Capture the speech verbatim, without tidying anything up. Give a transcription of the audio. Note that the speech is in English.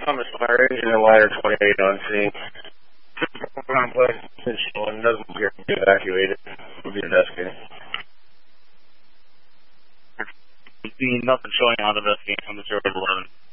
Thomas Fire Engine and Ladder twenty-eight on scene. Complex is showing, doesn't appear to be evacuated. We'll be investigating. Nothing showing on the investigating from the zero to eleven.